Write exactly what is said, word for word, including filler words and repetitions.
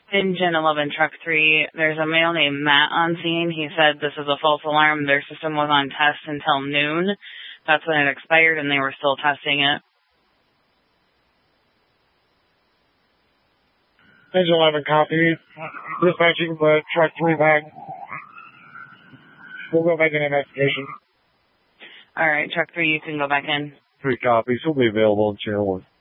Engine eleven, Truck three. There's a male named Matt on scene. He said this is a false alarm. Their system was on test until noon. That's when it expired, and they were still testing it. Engine eleven, copy. Dispatching, but Truck three back. We'll go back in investigation. All right, Truck three, you can go back in. Three copies. We'll be available in channel one.